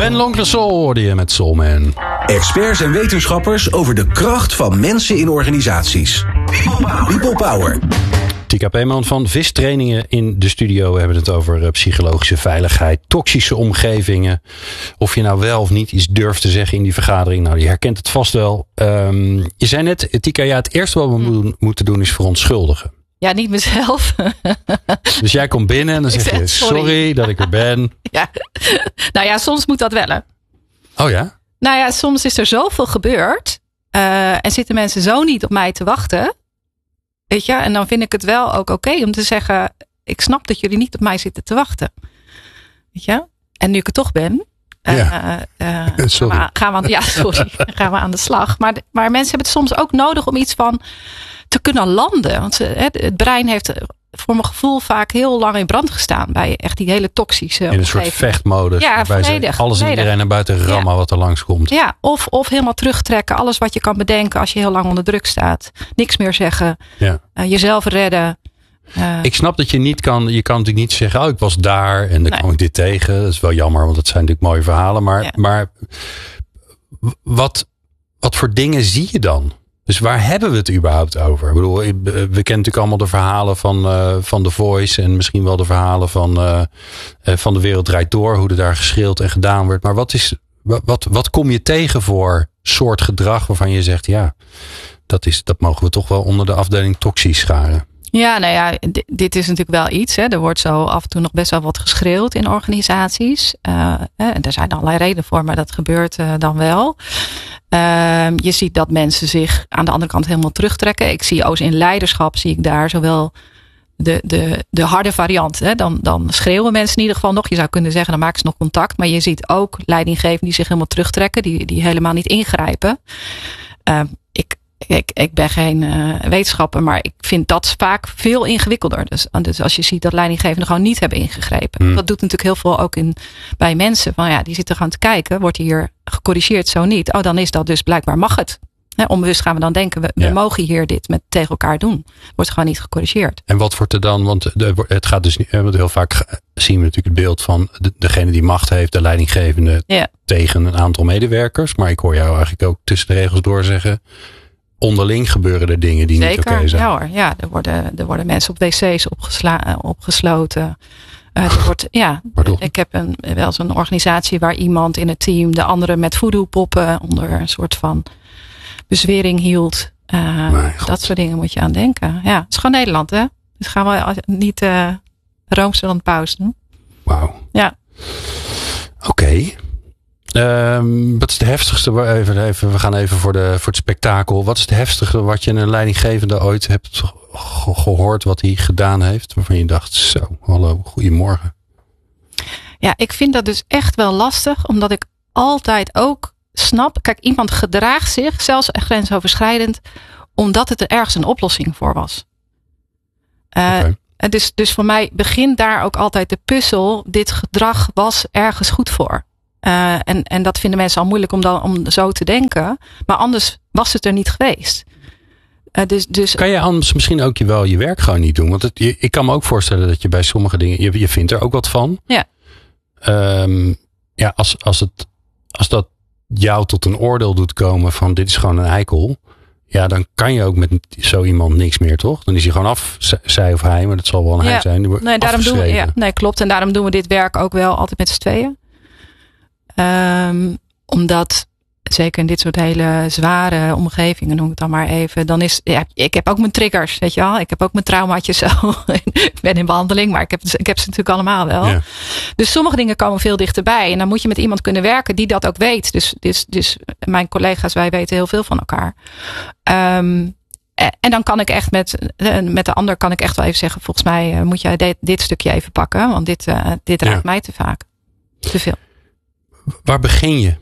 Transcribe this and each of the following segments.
Ben Lonkersol hoorde je met Soulman. Experts en wetenschappers over de kracht van mensen in organisaties. People Power. Tika Peeman van Vistrainingen in de studio. We hebben het over psychologische veiligheid, toxische omgevingen. Of je nou wel of niet iets durft te zeggen in die vergadering. Nou, je herkent het vast wel. Je zei net, Tika, ja, het eerste wat we moeten doen is verontschuldigen. Ja, niet mezelf. Dus jij komt binnen en dan zeg je, sorry dat ik er ben. Ja. Nou ja, soms moet dat wel. Hè. Oh ja? Nou ja, soms is er zoveel gebeurd. En zitten mensen zo niet op mij te wachten. Weet je, en dan vind ik het wel ook oké om te zeggen, ik snap dat jullie niet op mij zitten te wachten. Weet je? En nu ik er toch ben, sorry. gaan we aan de slag. Maar mensen hebben het soms ook nodig om iets van te kunnen landen. Want het brein heeft voor mijn gevoel vaak heel lang in brand gestaan bij echt die hele toxische in een soort vechtmodus. Ja, waarbij volledig, ze alles en iedereen naar buiten rammen wat er langskomt. Ja, of helemaal terugtrekken. Alles wat je kan bedenken als je heel lang onder druk staat. Niks meer zeggen. Ja. Jezelf redden. Ik snap dat je niet kan. Je kan natuurlijk niet zeggen, oh, ik was daar en dan kwam ik dit tegen. Dat is wel jammer, want het zijn natuurlijk mooie verhalen. Maar wat voor dingen zie je dan? Dus waar hebben we het überhaupt over? Ik bedoel, we kennen natuurlijk allemaal de verhalen van The Voice. En misschien wel de verhalen van De Wereld Draait Door. Hoe er daar geschreeuwd en gedaan wordt. Maar wat kom je tegen voor soort gedrag waarvan je zegt, ja, dat mogen we toch wel onder de afdeling toxisch scharen. Ja, nou ja, dit is natuurlijk wel iets. Hè. Er wordt zo af en toe nog best wel wat geschreeuwd in organisaties. Er zijn allerlei redenen voor, maar dat gebeurt dan wel. Je ziet dat mensen zich aan de andere kant helemaal terugtrekken. Ik zie ook in leiderschap, zie ik daar zowel de harde variant. Hè. Dan schreeuwen mensen in ieder geval nog. Je zou kunnen zeggen, dan maken ze nog contact. Maar je ziet ook leidinggevenden die zich helemaal terugtrekken. Die helemaal niet ingrijpen. Ik ben geen wetenschapper, maar ik vind dat vaak veel ingewikkelder. Dus als je ziet dat leidinggevenden gewoon niet hebben ingegrepen. Dat doet natuurlijk heel veel ook bij mensen. Van ja, die zitten gewoon te kijken. Wordt hier gecorrigeerd, zo niet? Oh, dan is dat dus blijkbaar mag het. Onbewust gaan we dan denken, we mogen hier dit tegen elkaar doen. Wordt gewoon niet gecorrigeerd. En wat wordt er dan? Want het gaat dus niet. Heel vaak zien we natuurlijk het beeld van degene die macht heeft, de leidinggevende, tegen een aantal medewerkers. Maar ik hoor jou eigenlijk ook tussen de regels door zeggen, onderling gebeuren er dingen die niet oké zijn. Ja hoor, ja, er worden mensen op wc's opgesloten. Ik heb wel zo'n organisatie waar iemand in het team de andere met voodoo-poppen onder een soort van bezwering hield. Dat soort dingen moet je aan denken. Ja, het is gewoon Nederland, hè? Dus gaan we niet roomser dan paus doen. Wauw. Ja. Oké. Wat is de heftigste? We gaan even voor het spektakel. Wat is het heftigste wat je een leidinggevende ooit hebt gehoord wat hij gedaan heeft? Waarvan je dacht, zo, hallo, goedemorgen. Ja, ik vind dat dus echt wel lastig. Omdat ik altijd ook snap. Kijk, iemand gedraagt zich, zelfs grensoverschrijdend, omdat het er ergens een oplossing voor was. Dus voor mij begint daar ook altijd de puzzel. Dit gedrag was ergens goed voor. En dat vinden mensen al moeilijk om zo te denken. Maar anders was het er niet geweest. Dus kan jij anders misschien ook wel je werk gewoon niet doen? Want ik kan me ook voorstellen dat je bij sommige dingen, je vindt er ook wat van. Ja. Als dat jou tot een oordeel doet komen van dit is gewoon een eikel. Ja, dan kan je ook met zo iemand niks meer, toch? Dan is hij gewoon af, zij of hij, maar dat zal wel een hij zijn. Nee, klopt. En daarom doen we dit werk ook wel altijd met z'n tweeën. Omdat, zeker in dit soort hele zware omgevingen, noem ik het dan maar even, dan is, ik heb ook mijn triggers, weet je wel. Ik heb ook mijn traumaatjes zo. Ik ben in behandeling, maar ik heb ze natuurlijk allemaal wel. Ja. Dus sommige dingen komen veel dichterbij. En dan moet je met iemand kunnen werken die dat ook weet. Dus mijn collega's, wij weten heel veel van elkaar. En dan kan ik echt met de ander kan ik echt wel even zeggen, volgens mij moet jij dit stukje even pakken. Want dit raakt mij te vaak. Te veel. Waar begin je?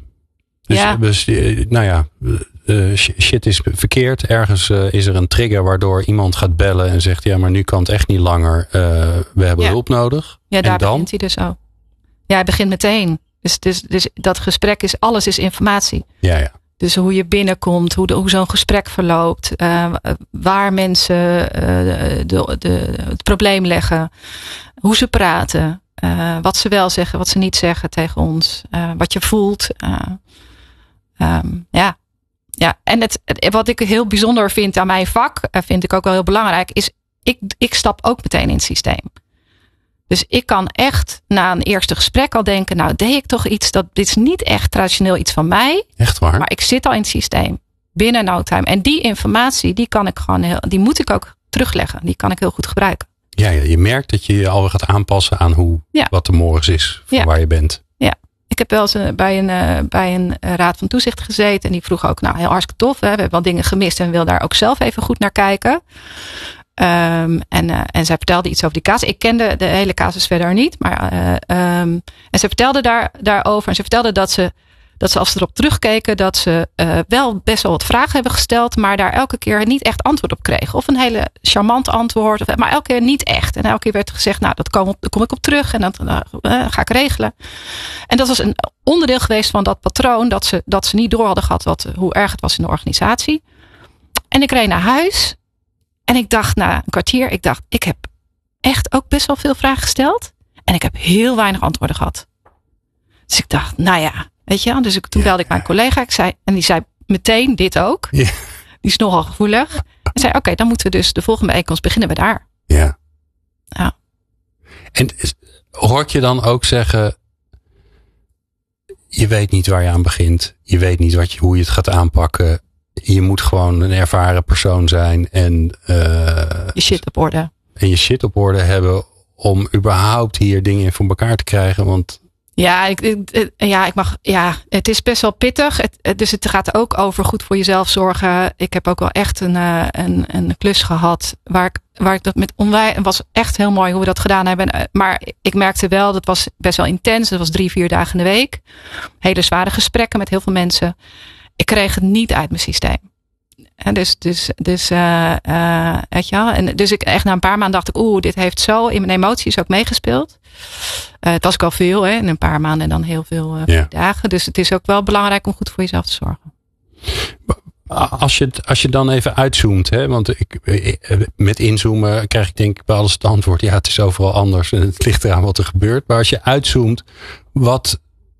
Shit is verkeerd. Ergens is er een trigger waardoor iemand gaat bellen en zegt, ja, maar nu kan het echt niet langer. We hebben hulp nodig. Ja, daar begint hij dus ook. Ja, hij begint meteen. Dus dat gesprek alles is informatie. Ja. Dus hoe je binnenkomt, hoe zo'n gesprek verloopt, waar mensen het probleem leggen, hoe ze praten. Wat ze wel zeggen, wat ze niet zeggen tegen ons. Wat je voelt. Ja, en wat ik heel bijzonder vind aan mijn vak, vind ik ook wel heel belangrijk, is ik stap ook meteen in het systeem. Dus ik kan echt na een eerste gesprek al denken, nou deed ik toch iets, dit is niet echt traditioneel iets van mij. Echt waar? Maar ik zit al in het systeem. Binnen no time. En die informatie, die moet ik ook terugleggen. Die kan ik heel goed gebruiken. Ja, je merkt dat je alweer gaat aanpassen aan wat er morgens is. Van waar je bent. Ja. Ik heb wel eens bij een raad van toezicht gezeten. En die vroeg ook, nou heel hartstikke tof. Hè? We hebben wel dingen gemist en wil daar ook zelf even goed naar kijken. En zij vertelde iets over die casus. Ik kende de hele casus verder niet. Maar, en ze vertelde daarover. En ze vertelde dat ze als ze erop terugkeken, dat ze wel best wel wat vragen hebben gesteld, maar daar elke keer niet echt antwoord op kregen. Of een hele charmant antwoord, maar elke keer niet echt. En elke keer werd gezegd, nou, daar kom ik op terug en dat ga ik regelen. En dat was een onderdeel geweest van dat patroon, dat ze niet door hadden gehad hoe erg het was in de organisatie. En ik reed naar huis en ik dacht na een kwartier, ik heb echt ook best wel veel vragen gesteld en ik heb heel weinig antwoorden gehad. Dus ik dacht, nou ja, weet je, dus toen belde ik mijn collega. Die zei meteen dit ook. Ja. Die is nogal gevoelig. En zei, oké, dan moeten we dus de volgende bijeenkomst beginnen we daar. Ja. En hoor ik je dan ook zeggen, je weet niet waar je aan begint. Je weet niet hoe je het gaat aanpakken. Je moet gewoon een ervaren persoon zijn. En je shit op orde. En je shit op orde hebben om überhaupt hier dingen voor elkaar te krijgen. Want het is best wel pittig. Dus het gaat ook over goed voor jezelf zorgen. Ik heb ook wel echt een klus gehad waar ik dat met onwijs. Het was echt heel mooi hoe we dat gedaan hebben. Maar ik merkte wel, dat was best wel intens. Dat was 3-4 dagen in de week. Hele zware gesprekken met heel veel mensen. Ik kreeg het niet uit mijn systeem. En dus weet je wel. En dus ik echt na een paar maanden dacht ik, dit heeft zo in mijn emoties ook meegespeeld. Het was ook wel veel, hè, in een paar maanden en dan heel veel dagen. Dus het is ook wel belangrijk om goed voor jezelf te zorgen. Als je dan even uitzoomt, hè, want met inzoomen krijg ik denk ik bij alles het antwoord. Ja, het is overal anders en het ligt eraan wat er gebeurt. Maar als je uitzoomt, wat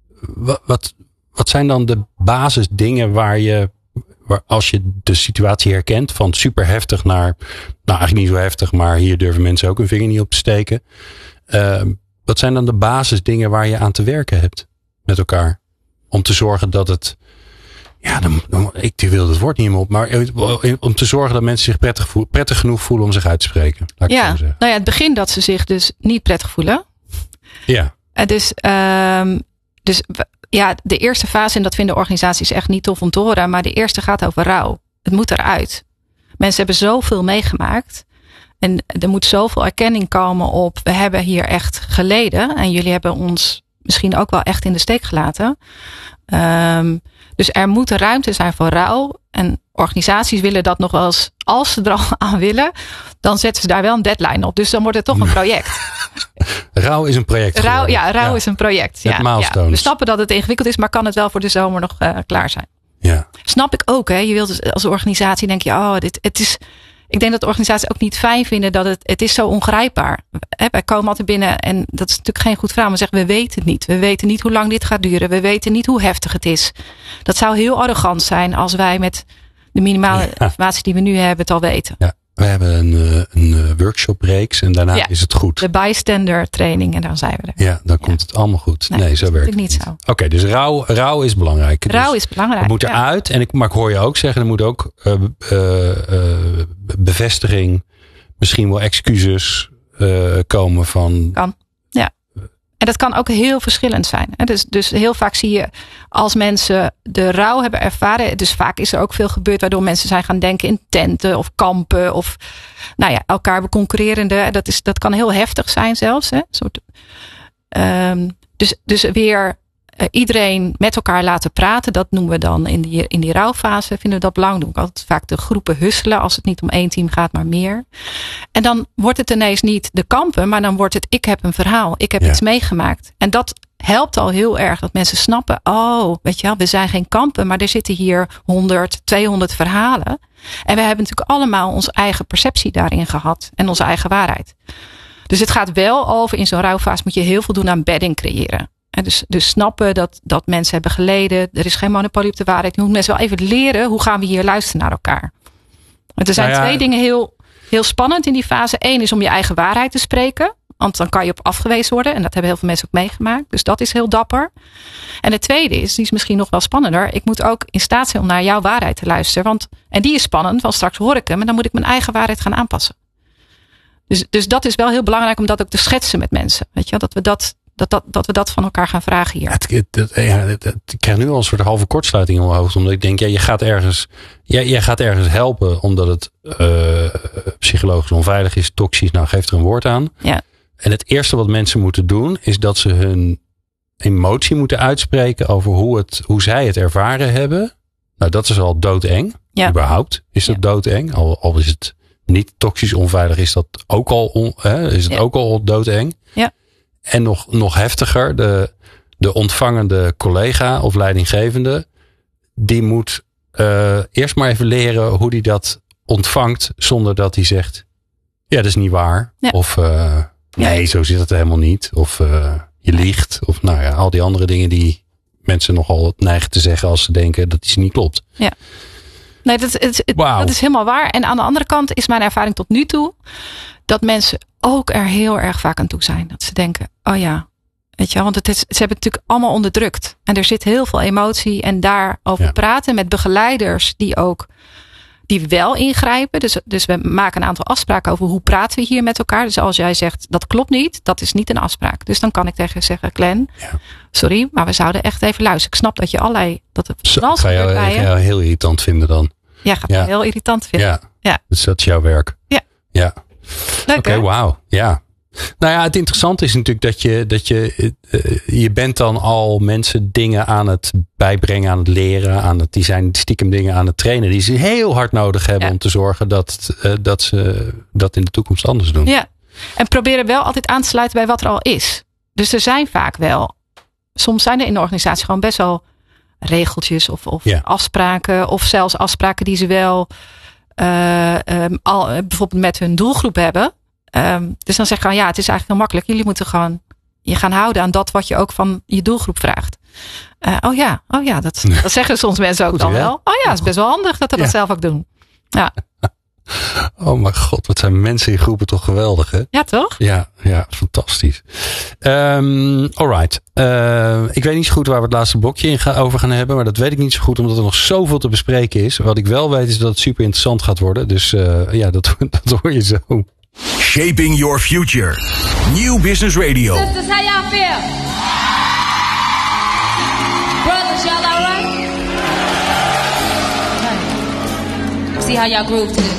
zijn dan de basisdingen waar als je de situatie herkent van super heftig naar, nou eigenlijk niet zo heftig, maar hier durven mensen ook een vinger niet op te steken. Wat zijn dan de basisdingen waar je aan te werken hebt met elkaar? Om te zorgen dat het, ik wil het woord niet meer op, maar om te zorgen dat mensen zich prettig genoeg voelen om zich uit te spreken. Laat ik zo zeggen. Nou ja, het begin dat ze zich dus niet prettig voelen. Ja. Dus de eerste fase, en dat vinden organisaties echt niet tof om te horen, maar de eerste gaat over rouw. Het moet eruit. Mensen hebben zoveel meegemaakt. En er moet zoveel erkenning komen op, we hebben hier echt geleden. En jullie hebben ons misschien ook wel echt in de steek gelaten. Dus er moet ruimte zijn voor rouw. En organisaties willen dat nog wel eens, als ze er al aan willen, dan zetten ze daar wel een deadline op. Dus dan wordt het toch een project. Rouw is een project. Rouw is een project. Met milestones. We snappen dat het ingewikkeld is, maar kan het wel voor de zomer nog klaar zijn. Ja. Snap ik ook. Hè? Je wilt dus als organisatie denk je, het is. Ik denk dat de organisaties ook niet fijn vinden dat het is zo ongrijpbaar. Wij komen altijd binnen en dat is natuurlijk geen goed verhaal. We zeggen, we weten het niet. We weten niet hoe lang dit gaat duren. We weten niet hoe heftig het is. Dat zou heel arrogant zijn als wij met de minimale informatie die we nu hebben het al weten. Ja, we hebben een workshopreeks en daarna is het goed. De bystander training en dan zijn we er. Ja, dan komt het allemaal goed. Nee, zo werkt het niet. Zo. Oké, dus rouw is belangrijk. Rouw is belangrijk. Het moet eruit. Maar ik hoor je ook zeggen, er moet ook bevestiging, misschien wel excuses komen van. Kan. Ja. En dat kan ook heel verschillend zijn. Dus heel vaak zie je als mensen de rouw hebben ervaren. Dus vaak is er ook veel gebeurd waardoor mensen zijn gaan denken in tenten of kampen. Of elkaar beconcurrerende. Dat kan heel heftig zijn zelfs. Hè? Dus weer iedereen met elkaar laten praten. Dat noemen we dan in die rouwfase. Vinden we dat belangrijk. Doen we altijd vaak de groepen husselen. Als het niet om 1 team gaat, maar meer. En dan wordt het ineens niet de kampen. Maar dan wordt het, ik heb een verhaal. Ik heb iets meegemaakt. En dat helpt al heel erg. Dat mensen snappen. Weet je wel, we zijn geen kampen. Maar er zitten hier 100, 200 verhalen. En we hebben natuurlijk allemaal onze eigen perceptie daarin gehad. En onze eigen waarheid. Dus het gaat wel over, in zo'n rouwfase moet je heel veel doen aan bedding creëren. En dus snappen dat mensen hebben geleden. Er is geen monopolie op de waarheid. Je moet mensen wel even leren, hoe gaan we hier luisteren naar elkaar. Want er zijn twee dingen heel spannend in die fase. 1 is om je eigen waarheid te spreken. Want dan kan je op afgewezen worden. En dat hebben heel veel mensen ook meegemaakt. Dus dat is heel dapper. En het tweede die is misschien nog wel spannender. Ik moet ook in staat zijn om naar jouw waarheid te luisteren. En die is spannend, want straks hoor ik hem. En dan moet ik mijn eigen waarheid gaan aanpassen. Dus dat is wel heel belangrijk om dat ook te schetsen met mensen. Weet je, dat we dat van elkaar gaan vragen hier. Ik krijg nu al een soort halve kortsluiting in mijn hoofd. Omdat ik denk, jij gaat ergens helpen omdat het psychologisch onveilig is, toxisch. Nou, geef er een woord aan. Ja. En het eerste wat mensen moeten doen, is dat ze hun emotie moeten uitspreken over hoe zij het ervaren hebben. Nou, dat is al doodeng. Ja. Überhaupt is dat doodeng. Al is het niet toxisch onveilig, is dat ook al, ook al doodeng. Ja. En nog heftiger, de ontvangende collega of leidinggevende, die moet eerst maar even leren hoe die dat ontvangt, zonder dat hij zegt, ja, dat is niet waar. Ja. Of nee, zo zit het helemaal niet. Of je liegt. Of nou ja, al die andere dingen die mensen nogal neigen te zeggen als ze denken dat iets niet klopt. Ja. Nee, dat is helemaal waar. En aan de andere kant is mijn ervaring tot nu toe dat mensen ook er heel erg vaak aan toe zijn. Dat ze denken, oh ja, weet je, want ze hebben het natuurlijk allemaal onderdrukt. En er zit heel veel emotie. En daarover praten met begeleiders die wel ingrijpen. Dus we maken een aantal afspraken over hoe praten we hier met elkaar. Dus als jij zegt, dat klopt niet, dat is niet een afspraak. Dus dan kan ik tegen je zeggen, Glenn, sorry, maar we zouden echt even luisteren. Ik snap dat je dat het van alles gebeurt bij je. Ga je heel irritant vinden dan? Ja, gaat me heel irritant vinden. Ja. Dus dat is jouw werk. Ja. Oké, wauw. Ja. Nou ja, het interessante is natuurlijk dat je bent dan al mensen dingen aan het bijbrengen, aan het leren, die zijn stiekem dingen aan het trainen die ze heel hard nodig hebben om te zorgen dat ze dat in de toekomst anders doen. Ja, en proberen wel altijd aan te sluiten bij wat er al is. Dus er zijn vaak wel, soms zijn er in de organisatie gewoon best wel regeltjes of afspraken of zelfs afspraken die ze wel bijvoorbeeld met hun doelgroep hebben. Dus dan zeg ik gewoon, het is eigenlijk heel makkelijk. Jullie moeten gewoon je gaan houden aan dat wat je ook van je doelgroep vraagt. Dat zeggen soms mensen ook dan wel. Oh ja, het is best wel handig dat we dat zelf ook doen. Ja. Oh mijn god, wat zijn mensen in groepen toch geweldig, hè? Ja, toch? Ja, fantastisch. Alright. Ik weet niet zo goed waar we het laatste blokje over gaan hebben. Maar dat weet ik niet zo goed, omdat er nog zoveel te bespreken is. Wat ik wel weet is dat het super interessant gaat worden. Dus dat hoor je zo. Shaping Your Future. New Business Radio. Sisters, how y'all feel? Brothers, y'all all right? See how y'all groove to this.